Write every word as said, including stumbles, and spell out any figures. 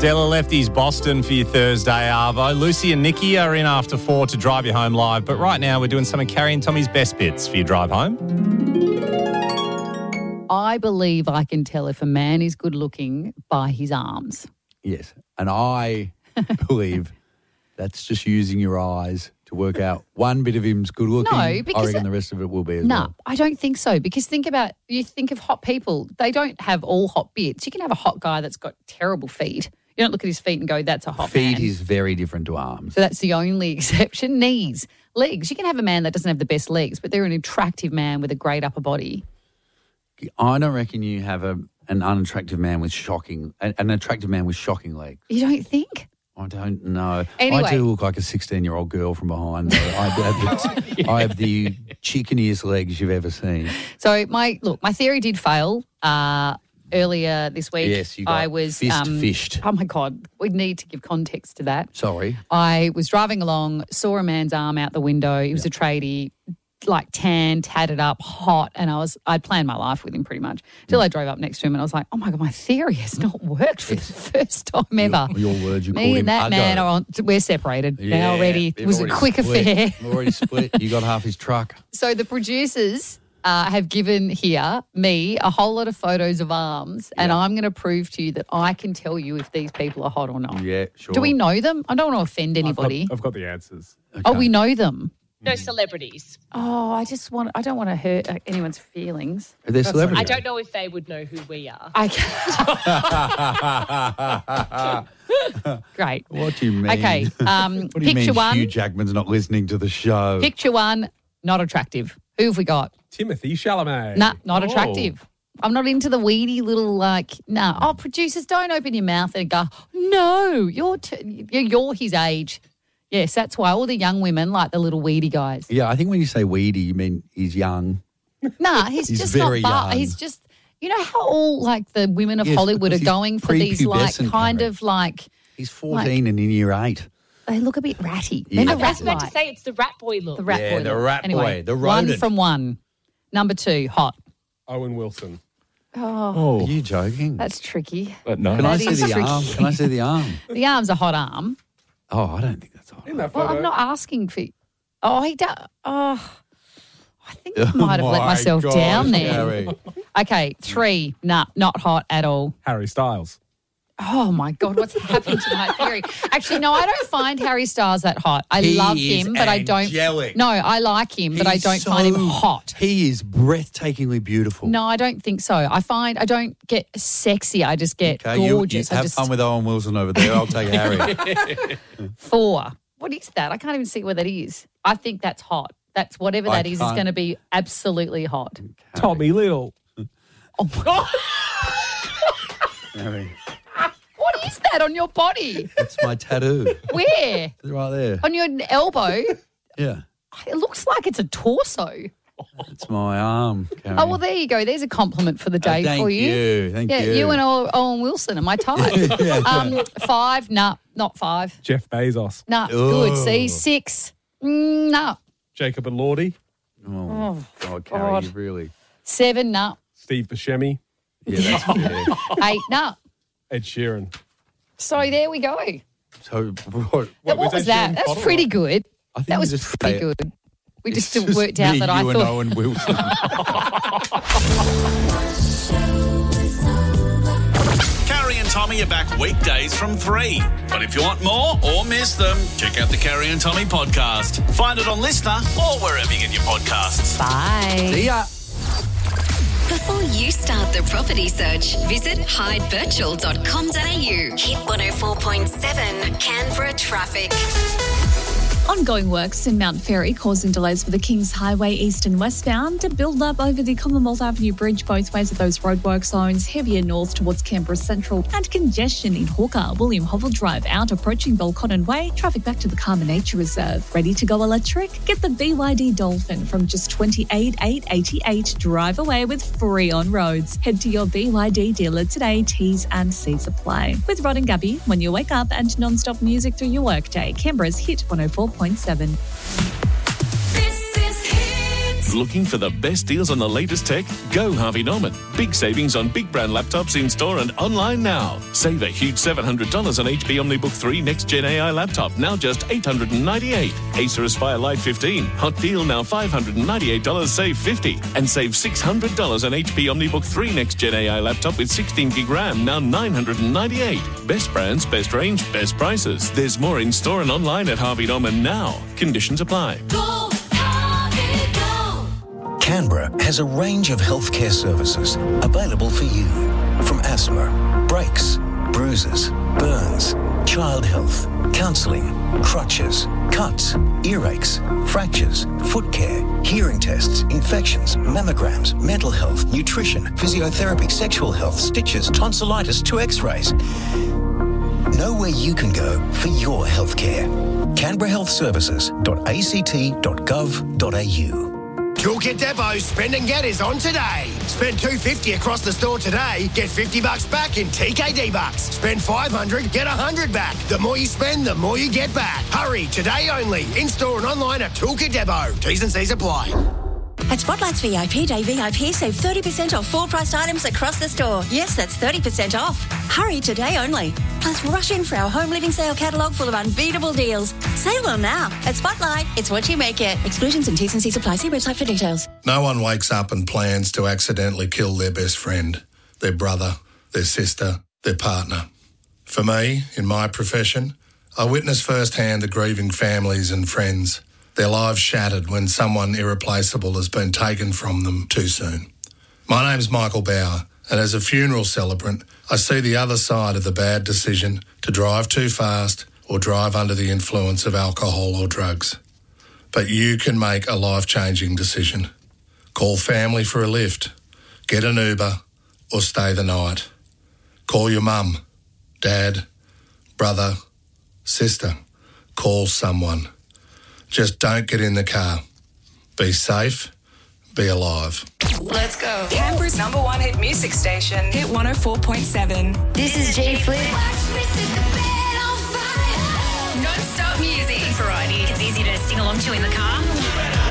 Stella Lefty's Boston for your Thursday, Arvo. Lucy and Nikki are in after four to drive you home live, but right now we're doing some of Carrie and Tommy's best bits for your drive home. I believe I can tell if a man is good looking by his arms. Yes, and I believe that's just using your eyes to work out one bit of him's good looking. No, because I reckon it, the rest of it will be as no, well. I don't think so. Because think about, you think of hot people. They don't have all hot bits. You can have a hot guy that's got terrible feet. You don't look at his feet and go, that's a hot Feet man. is very different to arms. So that's the only exception. Knees, legs. You can have a man that doesn't have the best legs, but they're an attractive man with a great upper body. I don't reckon you have a an unattractive man with shocking, an, an attractive man with shocking legs. You don't think? I don't know. Anyway. I do look like a sixteen-year-old girl from behind. Though. I, have the, I have the chickeniest legs you've ever seen. So my look, my theory did fail uh, earlier this week. Yes, you got I was fist um, fished. Oh my God, we need to give context to that. Sorry. I was driving along, saw a man's arm out the window. He was a tradie, like tan, tatted up, hot, and I was I'd planned my life with him pretty much till I drove up next to him and I was like, oh my God, my theory has not worked for the first time ever. Your, your words, you Me called him and that uggo. man are on. We're separated now already. It they've was a already quick split. affair. We've already split. You got half his truck. So the producers uh, have given here me a whole lot of photos of arms, and I'm going to prove to you that I can tell you if these people are hot or not. Yeah, sure. Do we know them? I don't want to offend anybody. I've got, I've got the answers. Okay. Oh, we know them. No celebrities. Oh, I just want. I don't want to hurt uh, anyone's feelings. Are they celebrities? I don't know if they would know who we are. Okay. Great. What do you mean? Okay. Um, What do you picture mean one. Hugh Jackman's not listening to the show? Picture one. Not attractive. Who have we got? Timothy Chalamet. Nah, not Oh. attractive. I'm not into the weedy little like. Nah. Oh, producers, don't open your mouth and go. No, you're t- you're you're his age. Yes, that's why all the young women like the little weedy guys. Yeah, I think when you say weedy, you mean he's young. Nah, he's, He's just very not. Bar- young. He's just. You know how all like the women of Yes, Hollywood are because he's going for these like prepubescent, kind Karen. of like. He's fourteen and in year eight. They look a bit ratty. Yeah. They're I the was rat about to like. say it's the rat boy look. The rat Yeah, boy. the look. rat anyway, boy, the one rodent. from one. Number two, hot. Owen Wilson. Oh, Are you joking? that's tricky. But no. Can I that see is the tricky. arm? Can I see the arm? The arm's a hot arm. Oh, I don't think that's hot. In that Well, photo. I'm not asking for. Oh, he does. Oh, I think I might have Oh let my myself gosh, down there. Harry. Okay, three. Nah, not hot at all. Harry Styles. Oh my God, what's happened to my theory? Actually, no, I don't find Harry Styles that hot. I He love is him, but I don't. angelic. No, I like him, but I He's don't find him so- hot. He is breathtakingly beautiful. No, I don't think so. I find I don't get sexy. I just get Okay, you, you gorgeous. I have just fun with Owen Wilson over there. I'll take Harry. four. What is that? I can't even see what that is. I think that's hot. That's whatever I that is is can't- going to be absolutely hot. Tommy Little. Oh my God. Harry. What is that on your body? That's my tattoo. Where? Right there. On your elbow? Yeah. It looks like it's a torso. It's my arm, Carrie. Oh, well, there you go. There's a compliment for the Oh, day thank for you. you. Thank yeah, you. you and Ow- Owen Wilson are my type. um, five, nah, not five. Jeff Bezos. Nah, Oh. good. See, six, mm, nah. Jacob Elordi. Oh, God, Carrie, God. you really. Seven, nah. Steve Buscemi. Yeah, that's fair. Eight, nah. Ed Sheeran. So there we go. So, what? What, was was Ed that? Sheeran That's hot or pretty not? good. I think That you was just pretty say it. good. We It's just still just worked out me, that I you and thought. Owen Wilson. Carrie and Tommy are back weekdays from three. But if you want more or miss them, check out the Carrie and Tommy podcast. Find it on Listener or wherever you get your podcasts. Bye. See ya. Before you start the property search, visit hyde virtual dot com dot a u. Hit one oh four point seven Canberra traffic. Ongoing works in Mount Ferry causing delays for the Kings Highway east and westbound. To build up over the Commonwealth Avenue Bridge both ways of those roadwork zones, heavier north towards Canberra Central, and congestion in Hawker, William Hovell Drive out approaching Belconnen Way, traffic back to the Karma Nature Reserve. Ready to go electric? Get the B Y D Dolphin from just twenty-eight thousand eight hundred eighty-eight. Drive away with free on roads. Head to your B Y D dealer today. T's and C's apply. With Rod and Gabby, when you wake up and non-stop music through your workday. Canberra's Hit one oh four point seven. This is Hit. Looking for the best deals on the latest tech? Go Harvey Norman. Big savings on big brand laptops in store and online now. Save a huge seven hundred dollars on H P OmniBook three Next Gen A I laptop, now just eight hundred ninety-eight dollars. Acer Aspire Lite fifteen, hot deal now five hundred ninety-eight dollars, save fifty dollars. And save six hundred dollars on H P OmniBook three Next Gen A I laptop with sixteen gig RAM, now nine hundred ninety-eight dollars. Best brands, best range, best prices. There's more in store and online at Harvey Norman now. Conditions apply. Go, Harvey, go. Canberra has a range of healthcare services available for you. From asthma, brakes, bruises, burns, child health, counselling, crutches, cuts, earaches, fractures, foot care, hearing tests, infections, mammograms, mental health, nutrition, physiotherapy, sexual health, stitches, tonsillitis, to x-rays. Know where you can go for your healthcare. canberra health services dot a c t dot gov dot a u. Toolkit Depot's Spend and Get is on today. Spend two hundred fifty dollars across the store today, get fifty bucks back in T K D bucks. Spend five hundred dollars, get one hundred back. The more you spend, the more you get back. Hurry, today only. In-store and online at Toolkit Depot. T's and C's apply. At Spotlight's V I P Day, V I P save thirty percent off full-priced items across the store. Yes, that's thirty percent off. Hurry, today only. Plus, rush in for our home living sale catalogue full of unbeatable deals. Save them now. At Spotlight, it's what you make it. Exclusions and T's and C's apply. See website for details. No one wakes up and plans to accidentally kill their best friend, their brother, their sister, their partner. For me, in my profession, I witness firsthand the grieving families and friends. Their lives shattered when someone irreplaceable has been taken from them too soon. My name's Michael Bauer, and as a funeral celebrant, I see the other side of the bad decision to drive too fast or drive under the influence of alcohol or drugs. But you can make a life-changing decision. Call family for a lift, get an Uber, or stay the night. Call your mum, dad, brother, sister. Call someone. Just don't get in the car. Be safe, be alive. Let's go. Canberra's number one hit music station. Hit one oh four point seven. This is G Flip. Non-stop music. Variety. It's easy to sing along to in the car.